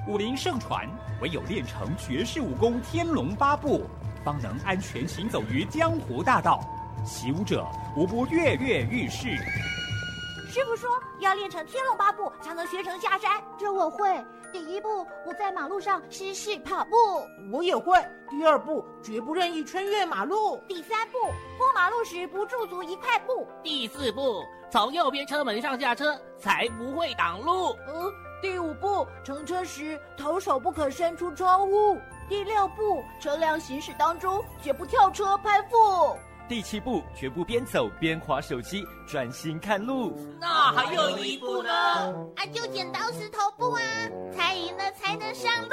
武林盛传，唯有练成绝世武功天龙八部，方能安全行走于江湖大道。习武者无不跃跃欲试。 师傅说要练成天龙八部才能学成下山， 这我会。第一步，不在马路上失事跑步。 我也会。第二步，绝不任意穿越马路。 第三步，过马路时不驻足一块布。 第四步，从右边车门上下车，才不会挡路。 第五步，乘车时头手不可伸出窗户。 第六步，车辆行驶当中绝不跳车攀附。 第7步，绝不边走边滑手机，专心看路。 那还有1步呢？ 就剪刀石头布啊，猜赢了才能上路。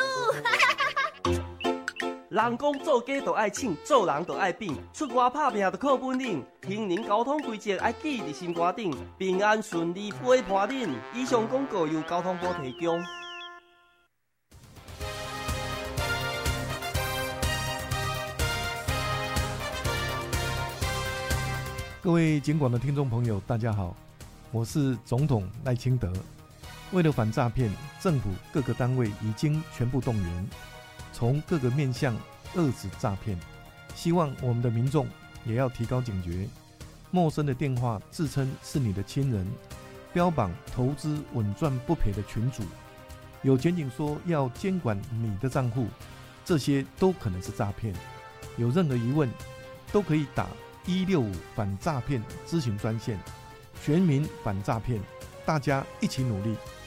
人讲做家就爱请，做人就爱拼，出外打拼就靠本领。行人交通规则爱记伫心肝顶，平安顺利陪伴恁。以上广告由交通部提供。 各位警广的听众朋友，大家好，我是总统赖清德。为了反诈骗，政府各个单位已经全部动员，从各个面向遏止诈骗。希望我们的民众也要提高警觉，陌生的电话自称是你的亲人，标榜投资稳赚不赔的群组，有检警说要监管你的账户，这些都可能是诈骗。有任何疑问，都可以打165反诈骗咨询专线，全民反诈骗，大家一起努力。